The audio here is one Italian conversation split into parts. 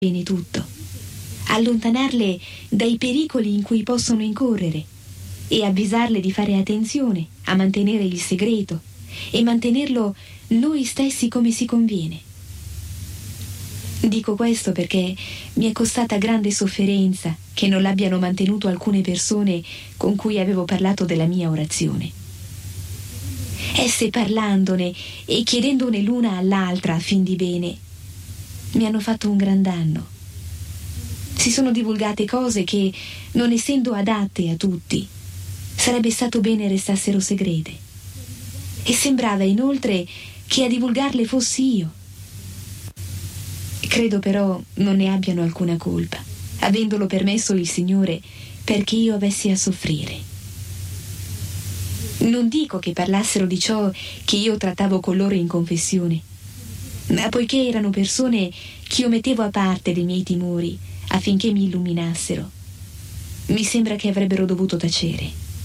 bene tutto, allontanarle dai pericoli in cui possono incorrere e avvisarle di fare attenzione a mantenere il segreto e mantenerlo noi stessi come si conviene. Dico questo perché mi è costata grande sofferenza che non l'abbiano mantenuto alcune persone con cui avevo parlato della mia orazione. Esse parlandone e chiedendone l'una all'altra a fin di bene mi hanno fatto un gran danno. Si sono divulgate cose che, non essendo adatte a tutti, sarebbe stato bene restassero segrete. E sembrava inoltre che a divulgarle fossi io. Credo però non ne abbiano alcuna colpa, avendolo permesso il Signore perché io avessi a soffrire. Non dico che parlassero di ciò che io trattavo con loro in confessione, ma poiché erano persone che io mettevo a parte dei miei timori affinché mi illuminassero, mi sembra che avrebbero dovuto tacere.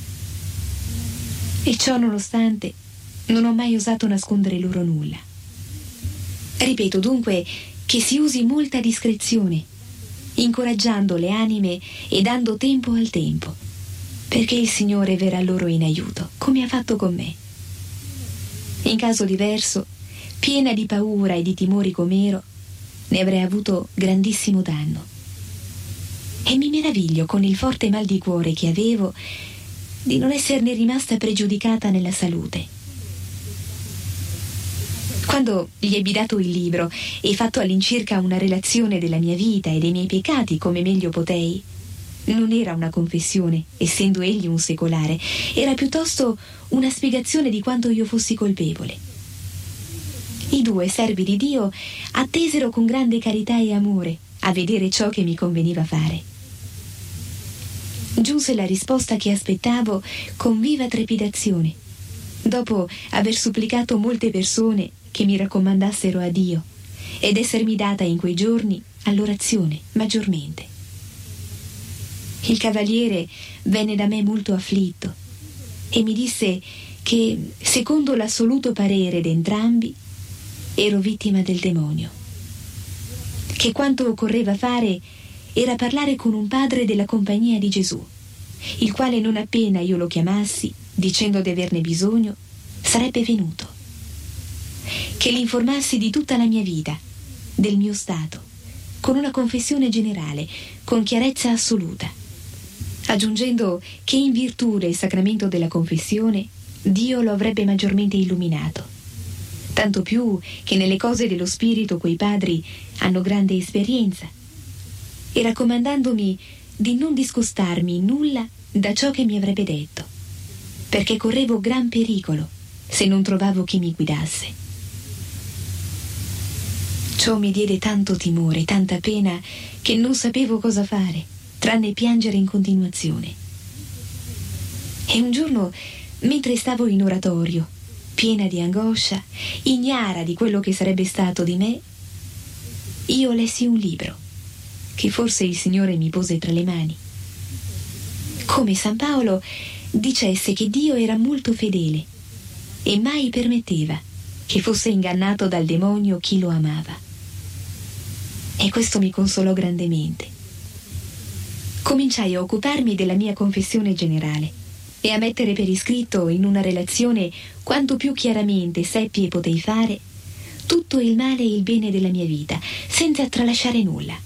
E ciò nonostante non ho mai osato nascondere loro nulla. Ripeto dunque che si usi molta discrezione, incoraggiando le anime e dando tempo al tempo, perché il Signore verrà loro in aiuto, come ha fatto con me. In caso diverso, piena di paura e di timori com'ero, ne avrei avuto grandissimo danno. E mi meraviglio, con il forte mal di cuore che avevo, di non esserne rimasta pregiudicata nella salute. Quando gli ebbi dato il libro e fatto all'incirca una relazione della mia vita e dei miei peccati come meglio potei, non era una confessione, essendo egli un secolare, era piuttosto una spiegazione di quanto io fossi colpevole. I due servi di Dio attesero con grande carità e amore a vedere ciò che mi conveniva fare. Giunse la risposta che aspettavo con viva trepidazione, dopo aver supplicato molte persone che mi raccomandassero a Dio ed essermi data in quei giorni all'orazione maggiormente. Il cavaliere venne da me molto afflitto e mi disse che, secondo l'assoluto parere d'entrambi, ero vittima del demonio, che quanto occorreva fare era parlare con un padre della Compagnia di Gesù, il quale non appena io lo chiamassi, dicendo di averne bisogno, sarebbe venuto, che l'informassi di tutta la mia vita, del mio stato, con una confessione generale, con chiarezza assoluta, aggiungendo che in virtù del sacramento della confessione Dio lo avrebbe maggiormente illuminato, tanto più che nelle cose dello spirito quei padri hanno grande esperienza, e raccomandandomi di non discostarmi in nulla da ciò che mi avrebbe detto, perché correvo gran pericolo se non trovavo chi mi guidasse. Ciò mi diede tanto timore, tanta pena, che non sapevo cosa fare, tranne piangere in continuazione. E un giorno, mentre stavo in oratorio, piena di angoscia, ignara di quello che sarebbe stato di me, io lessi un libro, che forse il Signore mi pose tra le mani. Come San Paolo dicesse che Dio era molto fedele e mai permetteva che fosse ingannato dal demonio chi lo amava. E questo mi consolò grandemente. Cominciai a occuparmi della mia confessione generale e a mettere per iscritto in una relazione quanto più chiaramente seppi e potei fare tutto il male e il bene della mia vita, senza tralasciare nulla.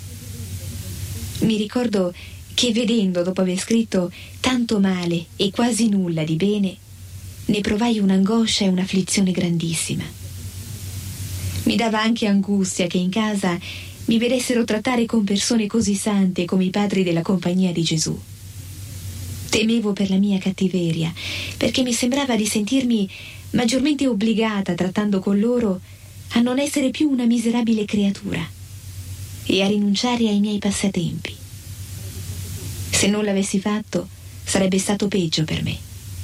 Mi ricordo che vedendo, dopo aver scritto tanto male e quasi nulla di bene, ne provai un'angoscia e un'afflizione grandissima. Mi dava anche angustia che in casa mi vedessero trattare con persone così sante come i padri della Compagnia di Gesù. Temevo per la mia cattiveria, perché mi sembrava di sentirmi maggiormente obbligata, trattando con loro, a non essere più una miserabile creatura e a rinunciare ai miei passatempi. Se non l'avessi fatto, sarebbe stato peggio per me.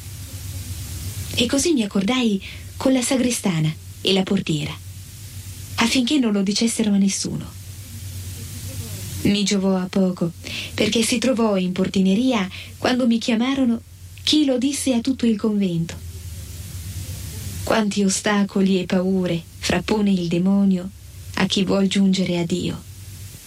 E così mi accordai con la sagrestana e la portiera, affinché non lo dicessero a nessuno. Mi giovò a poco, perché si trovò in portineria quando mi chiamarono chi lo disse a tutto il convento. Quanti ostacoli e paure frappone il demonio a chi vuol giungere a Dio.